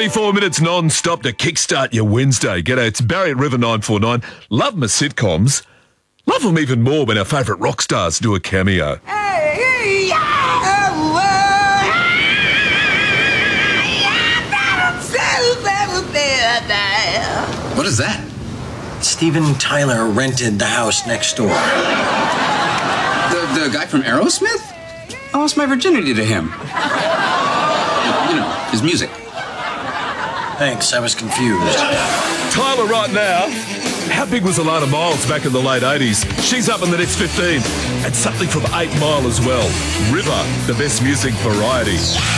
24 minutes non-stop to kickstart your Wednesday. G'day, it's Barry at River 949. Love my sitcoms. Love them even more when our favourite rock stars do a cameo. What is that? Steven Tyler rented the house next door. The guy from Aerosmith? I lost my virginity to him. You know, his music. Thanks, I was confused. Tyler right now. How big was Alana Miles back in the late 80s? She's up in the next 15. And something from 8 Mile as well. River, the best music variety.